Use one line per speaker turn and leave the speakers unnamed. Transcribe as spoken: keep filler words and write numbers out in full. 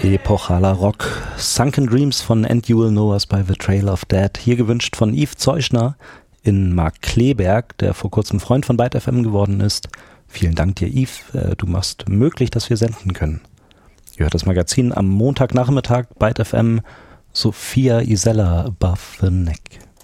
Epochaler Rock. Sunken Dreams von And You Will Know Us by The Trail of Dead. Hier gewünscht von Yves Zeuschner in Mark Kleberg, der vor kurzem Freund von Byte F M geworden ist. Vielen Dank dir, Yves. Du machst möglich, dass wir senden können. Ihr hört das Magazin am Montagnachmittag, Byte F M, Sophia Isella Above the Neck.